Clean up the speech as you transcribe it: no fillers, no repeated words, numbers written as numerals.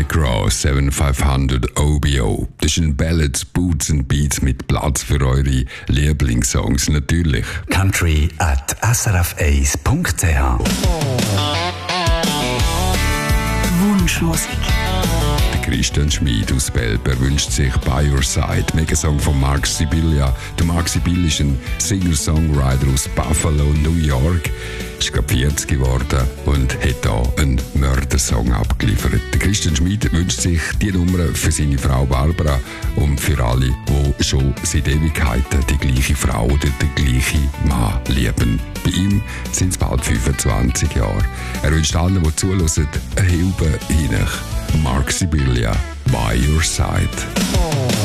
Cross 7500 OBO. Das ist ein Ballads, Boots and Beats mit Platz für eure Lieblingssongs, natürlich. country@srf1.ch. Wunschmusik. Christian Schmid aus Belper wünscht sich By Your Side, Megasong von Mark Sibilia. Der Mark Sibilia ist ein Singer-Songwriter aus Buffalo, New York. Ist gerade 40 geworden und hat hier einen Mördersong abgeliefert. Der Christian Schmid wünscht sich die Nummer für seine Frau Barbara und für alle, die schon seit Ewigkeiten die gleiche Frau oder den gleichen Mann lieben. Bei ihm sind es bald 25 Jahre. Er wünscht allen, die zuhören, eine Hilfe hinein. Mark Sibilia, By Your Side.